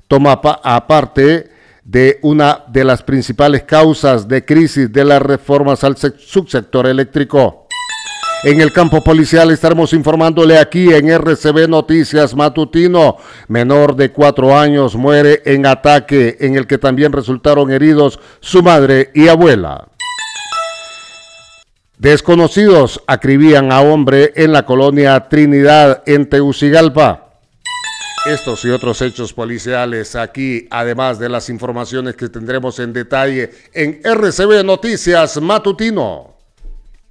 toma aparte de una de las principales causas de crisis de las reformas al subsector eléctrico. En el campo policial estaremos informándole aquí en RCB Noticias Matutino. Menor de 4 años muere en ataque en el que también resultaron heridos su madre y abuela. Desconocidos acribían a hombre en la colonia Trinidad en Tegucigalpa. Estos y otros hechos policiales aquí, además de las informaciones que tendremos en detalle en RCB Noticias Matutino.